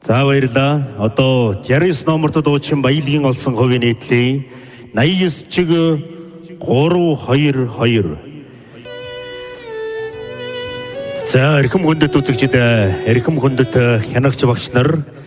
За баярлаа. Одоо 69 номерт дуучин баялагын олсон хувийн нийтлээ 89 чиг 322. За эрхэм хүндэт үзэгчид, эрхэм хүндэт хянагч багш нар